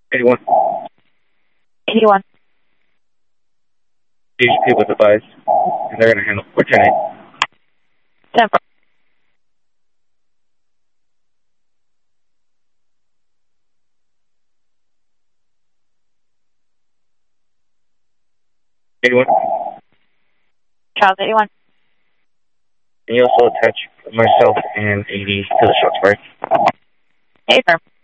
81. 81. DHP was advised, and they're going to handle 410. 10. 81. Charles 81. Can you also attach myself and 80 to the shots, right? Hey, firm.